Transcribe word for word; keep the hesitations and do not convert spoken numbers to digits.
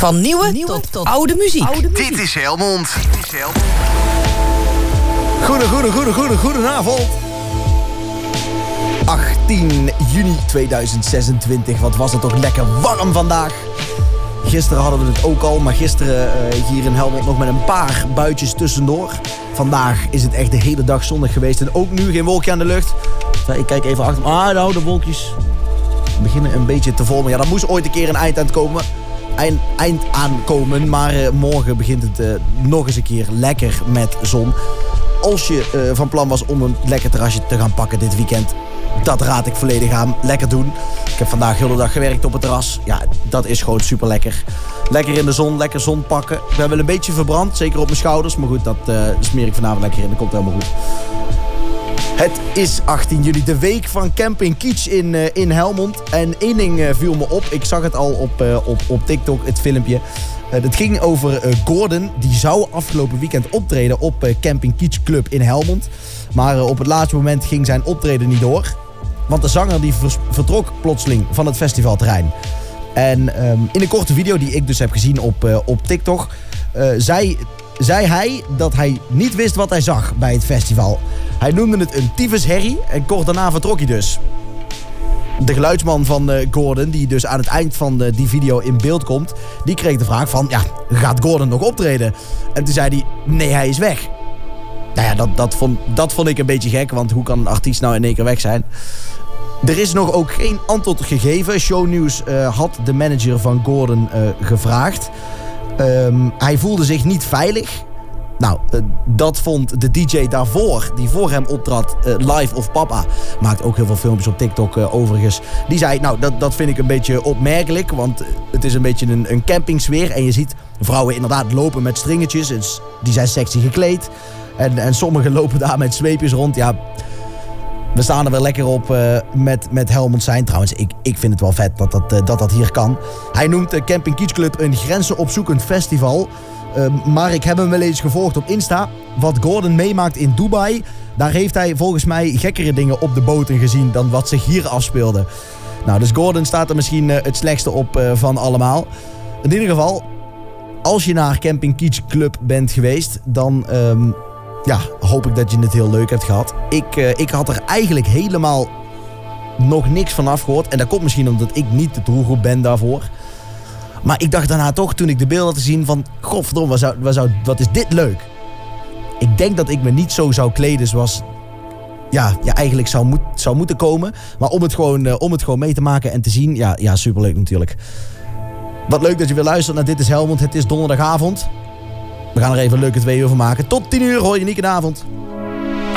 Van nieuwe, nieuwe tot, tot oude muziek. Oude muziek. Dit is Helmond. Dit is Helmond. Goede, goede, goede, goede, goedenavond. achttien juni tweeduizend zesentwintig. Wat was het toch lekker warm vandaag. Gisteren hadden we het ook al, maar gisteren uh, hier in Helmond nog met een paar buitjes tussendoor. Vandaag is het echt de hele dag zonnig geweest en ook nu geen wolkje aan de lucht. Ik kijk even achter me. Ah, nou, de wolkjes beginnen een beetje te vormen. Ja, daar moest ooit een keer een eind aan komen. Eind, eind aankomen, maar uh, morgen begint het uh, nog eens een keer lekker met zon. Als je uh, van plan was om een lekker terrasje te gaan pakken dit weekend, dat raad ik volledig aan. Lekker doen. Ik heb vandaag de hele dag gewerkt op het terras. Ja, dat is gewoon super lekker. Lekker in de zon, lekker zon pakken. Ik ben wel een beetje verbrand, zeker op mijn schouders. Maar goed, dat uh, smeer ik vanavond lekker in. Dat komt helemaal goed. Het is achttien juli, de week van Camping Kitsch in, uh, in Helmond. En één ding uh, viel me op. Ik zag het al op, uh, op, op TikTok, het filmpje. Uh, het ging over uh, Gordon. Die zou afgelopen weekend optreden op uh, Camping Kitsch Club in Helmond. Maar uh, op het laatste moment ging zijn optreden niet door. Want de zanger die vers- vertrok plotseling van het festivalterrein. En um, in een korte video die ik dus heb gezien op, uh, op TikTok... Uh, zei, zei hij dat hij niet wist wat hij zag bij het festival. Hij noemde het een tyfusherrie en kort daarna vertrok hij dus. De geluidsman van uh, Gordon, die dus aan het eind van de, die video in beeld komt... die kreeg de vraag van, ja, gaat Gordon nog optreden? En toen zei hij, nee, hij is weg. Nou ja, dat, dat, vond, dat vond ik een beetje gek, want hoe kan een artiest nou in één keer weg zijn? Er is nog ook geen antwoord gegeven. Shownieuws uh, had de manager van Gordon uh, gevraagd. Um, hij voelde zich niet veilig. Nou, uh, dat vond de D J daarvoor, die voor hem optrad, uh, Live of Papa. Maakt ook heel veel filmpjes op TikTok uh, overigens. Die zei, nou, dat, dat vind ik een beetje opmerkelijk. Want het is een beetje een, een campingsfeer. En je ziet vrouwen inderdaad lopen met stringetjes. Dus die zijn sexy gekleed. En, en sommigen lopen daar met zweepjes rond. Ja, we staan er wel lekker op uh, met, met Helmond zijn. Trouwens, ik, ik vind het wel vet dat dat, uh, dat, dat hier kan. Hij noemt uh, Camping Kitsch Club een grenzenopzoekend festival. Uh, maar ik heb hem wel eens gevolgd op Insta. Wat Gordon meemaakt in Dubai, daar heeft hij volgens mij gekkere dingen op de boten gezien dan wat zich hier afspeelde. Nou, dus Gordon staat er misschien uh, het slechtste op uh, van allemaal. In ieder geval, als je naar Camping Kitsch Club bent geweest, dan um, ja, hoop ik dat je het heel leuk hebt gehad. Ik, uh, ik had er eigenlijk helemaal nog niks van afgehoord. En dat komt misschien omdat ik niet de doelgroep ben daarvoor. Maar ik dacht daarna toch, toen ik de beelden had gezien van... Godverdomme, wat, zou, wat, zou, wat is dit leuk. Ik denk dat ik me niet zo zou kleden zoals... Ja, ja eigenlijk zou, moet, zou moeten komen. Maar om het, gewoon, uh, om het gewoon mee te maken en te zien... Ja, ja, superleuk natuurlijk. Wat leuk dat je weer luistert naar Dit is Helmond. Het is donderdagavond. We gaan er even een leuke twee uur van maken. Tot tien uur hoor je Niek in de avond.